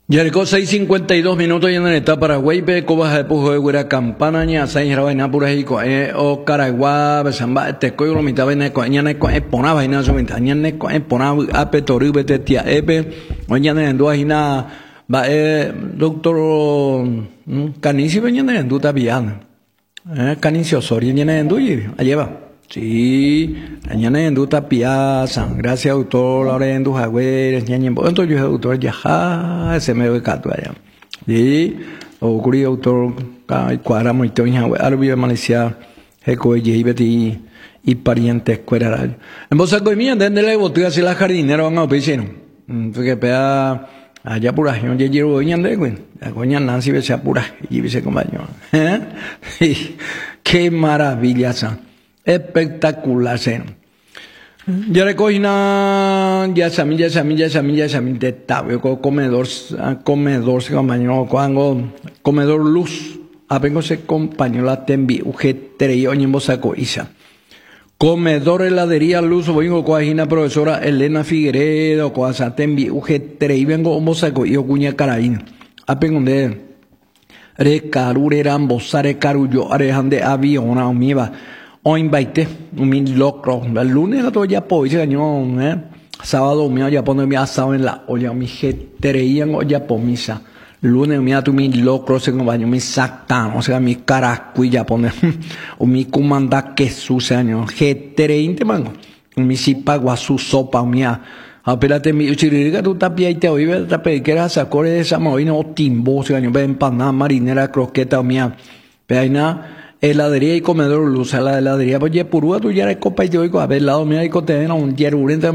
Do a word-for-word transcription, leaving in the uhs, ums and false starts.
Jericó seis cincuenta y dos minutos y en el etapa Paraguay, pe cobas de pujo de guira campana ña seis rabaina pura hico eh o Caragua besamba te coyo lo mitad vaina co ña ne co e pona vaina so mitad ña ne co e pona ape toru bete tia epe o ña ne ndo hina ba eh doctor Canici ña ne ndo tabiana eh Canicio Soria ña ne ndo y alleva. Sí, añana en duta piazza, gracias autor, ahora en duja güey, ñañen, entonces yo autor ya, se me ve cato allá. Y, o curi autor, ay, cuadra muy toña, güey, árbol de Malaysia, eco, y beti, y parientes, cuera. En vos saco de mí, desde la botuga, si la jardinera van a oficina. Entonces, pea, allá por ahí, yo llevo doña de güey, la coña Nancy, ve sea pura, y vice compañero. Qué maravilla, esa. Espectacular, ¿sí? Ya recogí na, ya samí, ya samí, ya samí, ya samí de tabio, comedor, comedor, se compañero, cuando, comedor luz, apengo se compañero la tembi, ujetereo, ñembo saco isa. Comedor heladería luz, vengo coajina profesora Elena Figueredo, coasa tembi, ujetereo, vengo homo saco, yo cuña carabina. Apengo de, recarure, rambosare, carullo, arejande, aviona, omiva. Hoy invité un mil locro. El lunes a todo ya pues cañón, eh. Sábado mío ya pone mi asado en la olla, mi jetereían olla pomisa. Lunes mío tu mil locro se compañó mi sactán, o sea, mi carascui ya pone o mi comanda que su señor jetereín te mango. Mi sipa guasu sopa mía. Apélate mi chiririca tu tapia y te oí tape que era sacore de esa movina o timbo, se cañón, empanada marinera croqueta mía. Peina heladería y comedor luz, la heladería, pues, Yepurúa, tú ya eres copa y te oigo, a ver, lado mío, y cote, un yerurente.